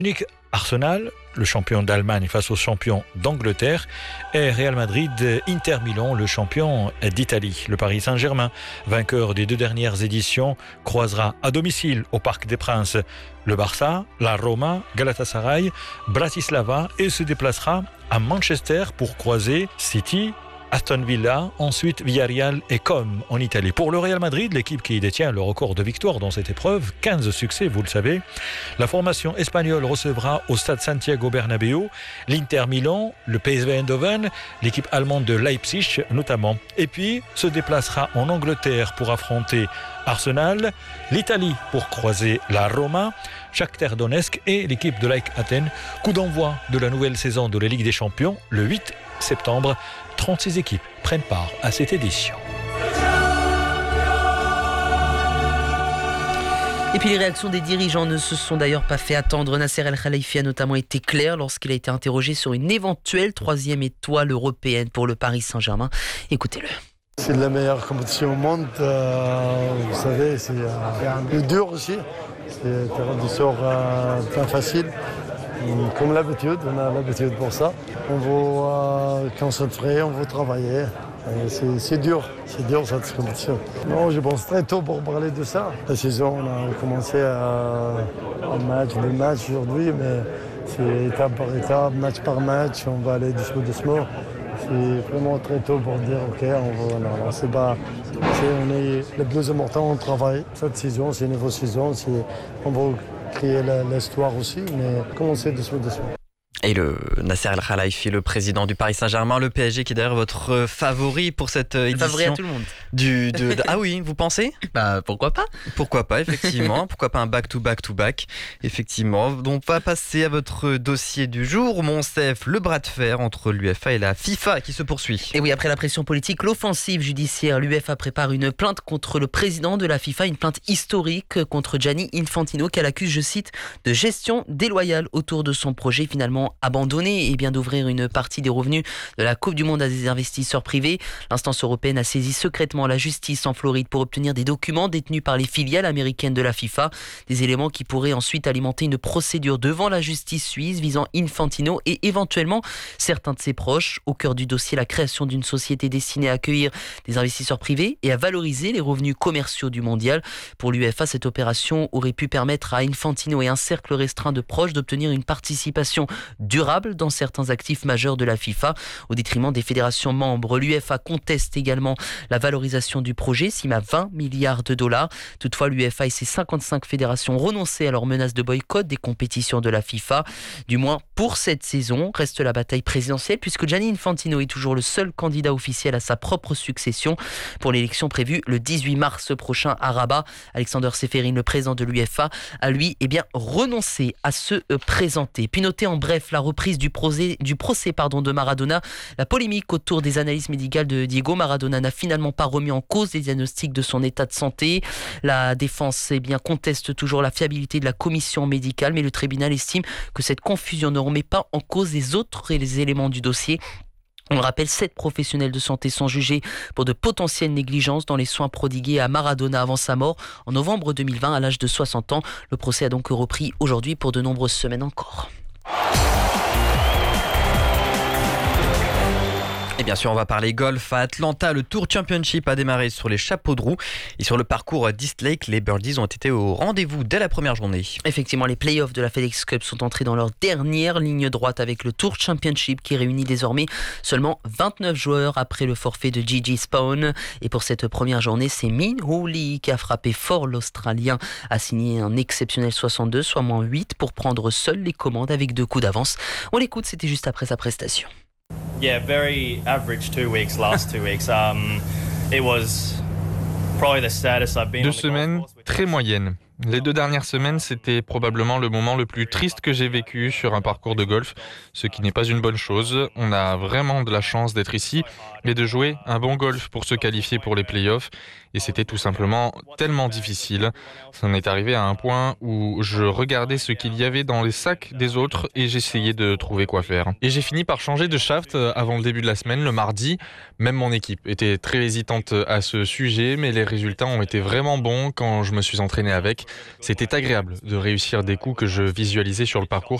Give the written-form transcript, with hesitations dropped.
Munich, Arsenal, le champion d'Allemagne face au champion d'Angleterre, et Real Madrid, Inter Milan, le champion d'Italie. Le Paris Saint-Germain, vainqueur des 2 dernières éditions, croisera à domicile au Parc des Princes le Barça, la Roma, Galatasaray, Bratislava et se déplacera à Manchester pour croiser City, Aston Villa, ensuite Villarreal et Com en Italie. Pour le Real Madrid, l'équipe qui détient le record de victoires dans cette épreuve, 15 succès, vous le savez, la formation espagnole recevra au stade Santiago Bernabéu l'Inter Milan, le PSV Eindhoven, l'équipe allemande de Leipzig notamment. Et puis se déplacera en Angleterre pour affronter Arsenal, l'Italie pour croiser la Roma, Shakhtar Donetsk et l'équipe de l'AEK Athènes. Coup d'envoi de la nouvelle saison de la Ligue des Champions le 8 septembre. 36 équipes prennent part à cette édition. Et puis les réactions des dirigeants ne se sont d'ailleurs pas fait attendre. Nasser El Khelaifi a notamment été clair lorsqu'il a été interrogé sur une éventuelle 3e étoile européenne pour le Paris Saint-Germain. Écoutez-le. C'est la meilleure compétition au monde. Vous savez, c'est dur aussi. C'est un terrain de sort pas facile. Comme l'habitude, on a l'habitude pour ça. On va concentrer, on va travailler. C'est dur cette compétition. Non, je pense très tôt pour parler de ça. La saison, on a commencé un match, 2 matchs aujourd'hui, mais c'est étape par étape, match par match, on va aller doucement. C'est vraiment très tôt pour dire ok, on sait pas. On est le plus important, on travaille. Cette saison, c'est une nouvelle saison, on va créer l'histoire aussi, mais commencer doucement. Et le Nasser El Khelaifi, le président du Paris Saint-Germain, le PSG qui est d'ailleurs votre favori pour cette édition. Favori à tout le monde. Ah oui, vous pensez ? Bah pourquoi pas ? Pourquoi pas, effectivement. Pourquoi pas un back-to-back-to-back, effectivement. Donc on va passer à votre dossier du jour. Monsef, le bras de fer entre l'UEFA et la FIFA qui se poursuit. Et oui, après la pression politique, l'offensive judiciaire, l'UEFA prépare une plainte contre le président de la FIFA, une plainte historique contre Gianni Infantino qu'elle accuse, je cite, de gestion déloyale autour de son projet finalement abandonné et bien d'ouvrir une partie des revenus de la Coupe du Monde à des investisseurs privés. L'instance européenne a saisi secrètement la justice en Floride pour obtenir des documents détenus par les filiales américaines de la FIFA, des éléments qui pourraient ensuite alimenter une procédure devant la justice suisse visant Infantino et éventuellement certains de ses proches. Au cœur du dossier, la création d'une société destinée à accueillir des investisseurs privés et à valoriser les revenus commerciaux du mondial. Pour l'UEFA, cette opération aurait pu permettre à Infantino et un cercle restreint de proches d'obtenir une participation durable dans certains actifs majeurs de la FIFA au détriment des fédérations membres. L'UEFA conteste également la valorisation du projet, estime à 20 milliards de dollars. Toutefois, l'UEFA et ses 55 fédérations ont renoncé à leur menace de boycott des compétitions de la FIFA. Du moins pour cette saison, reste la bataille présidentielle puisque Gianni Infantino est toujours le seul candidat officiel à sa propre succession pour l'élection prévue le 18 mars prochain à Rabat. Alexander Seferin, le président de l'UEFA, a lui renoncé à se présenter. Puis notez en bref la reprise du procès de Maradona. La polémique autour des analyses médicales de Diego Maradona n'a finalement pas remis en cause les diagnostics de son état de santé. La défense conteste toujours la fiabilité de la commission médicale, mais le tribunal estime que cette confusion ne remet pas en cause les autres éléments du dossier. On le rappelle, 7 professionnels de santé sont jugés pour de potentielles négligences dans les soins prodigués à Maradona avant sa mort en novembre 2020 à l'âge de 60 ans. Le procès a donc repris aujourd'hui pour de nombreuses semaines encore. Et bien sûr, on va parler golf. À Atlanta, le Tour Championship a démarré sur les chapeaux de roue. Et sur le parcours d'East Lake, les birdies ont été au rendez-vous dès la première journée. Effectivement, les playoffs de la FedEx Cup sont entrés dans leur dernière ligne droite avec le Tour Championship qui réunit désormais seulement 29 joueurs après le forfait de Gigi Spaun. Et pour cette première journée, c'est Min Woo Lee qui a frappé fort. L'Australien a signé un exceptionnel 62, soit moins 8 pour prendre seul les commandes avec 2 coups d'avance. On l'écoute, c'était juste après sa prestation. Yeah, very average 2 weeks, last 2 weeks. It was probably the saddest I've been. 2 semaines très moyennes. Les 2 dernières semaines, c'était probablement le moment le plus triste que j'ai vécu sur un parcours de golf, ce qui n'est pas une bonne chose. On a vraiment de la chance d'être ici et de jouer un bon golf pour se qualifier pour les playoffs. Et c'était tout simplement tellement difficile. Ça en est arrivé à un point où je regardais ce qu'il y avait dans les sacs des autres et j'essayais de trouver quoi faire. Et j'ai fini par changer de shaft avant le début de la semaine, le mardi. Même mon équipe était très hésitante à ce sujet, mais les résultats ont été vraiment bons quand je je me suis entraîné avec. C'était agréable de réussir des coups que je visualisais sur le parcours.